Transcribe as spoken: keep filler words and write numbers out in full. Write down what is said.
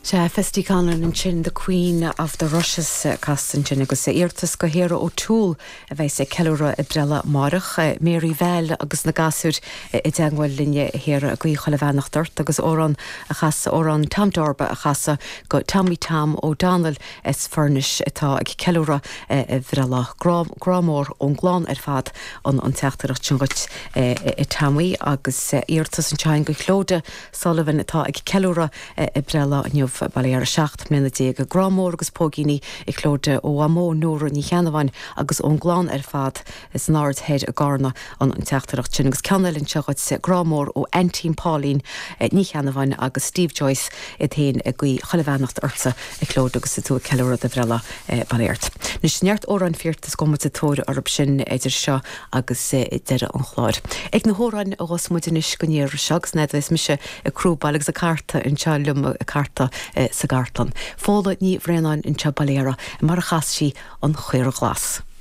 Se festí canan an sin the Queen of the Rushes castan sin agus sé irtas go héire ó túl a bheith sé ceúra i brela marach Mary Vell agus na gasúd i danghail linne héire a gí chola bhenach dort agus óran a chasa óran tamdorba a chasa go Tammy Tam ó Donald is furnish atá ag ceúra i brela grámór ón glán ar fad an an teachtarach tsingat i Tammy agus irtas an tein go chlóde Sullivan atá ag ceúra i brela aniu Balear seacht mna déag grámór agus pógini i chlóde ó amó nóra ní cheanhain agus ón glán ar fad is náir head a garna an an teachtarach sin agus ceannailinn segat sa grámór ó Antím Pauline ní cheanhain agus Steve Joyce i dhéin a gí choilbheannacht orsa i chlóde agus tú ceúra de bhrela Baleart. Nus neart ó an feartas go a tóir arab sin idir seo agus deire an chláir. Ag na hórain agus muidinis go níir segus ned is mise a crúbal agus a carta in sealum a carta sa gartlan. Fóla ní bhréáin in te Baléara mar a chas sí an chuir glas.